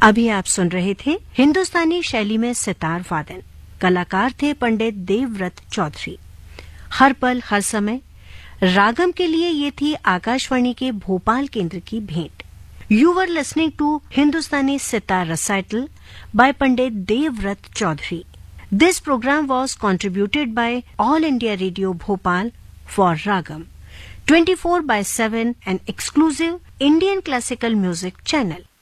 अभी आप सुन रहे थे हिंदुस्तानी शैली में सितार वादन। कलाकार थे पंडित देवव्रत चौधरी। हर पल हर समय रागम के लिए ये थी आकाशवाणी के भोपाल केंद्र की भेंट। You were listening to Hindustani sitar recital by Pandit Devvrat Chaudhary. This program was contributed by All India Radio Bhopal for Ragam, 24/7, an exclusive Indian classical music channel.